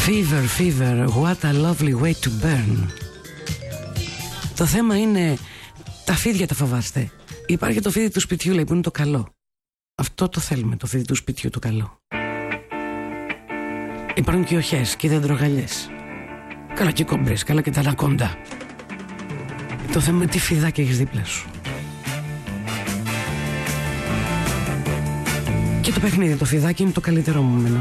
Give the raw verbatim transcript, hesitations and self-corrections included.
Fever, fever, what a lovely way to burn. Το θέμα είναι, τα φίδια τα φοβάστε. Υπάρχει το φίδι του σπιτιού, λέει, που είναι το καλό. Αυτό το θέλουμε, το φίδι του σπιτιού, το καλό. Υπάρχουν και οι οχές και οι δεντρογαλιές. Καλά και οι κομπρές, καλά και τα ανακόντα. Το θέμα είναι τι φιδάκι έχεις δίπλα σου. Και το παιχνίδι, το φιδάκι είναι το καλύτερό μου μένα.